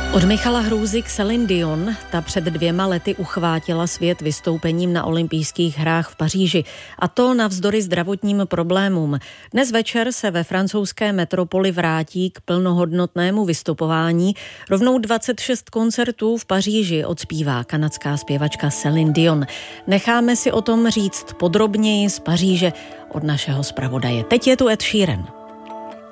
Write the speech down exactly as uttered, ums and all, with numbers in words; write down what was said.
Od Michala Hrůzy k Céline Dion, ta před dvěma lety uchvátila svět vystoupením na olympijských hrách v Paříži. A to navzdory zdravotním problémům. Dnes večer se ve francouzské metropoli vrátí k plnohodnotnému vystupování. Rovnou dvacet šest koncertů v Paříži odspívá kanadská zpěvačka Céline Dion. Necháme si o tom říct podrobněji z Paříže od našeho zpravodaje. Teď je tu Ed Sheeran.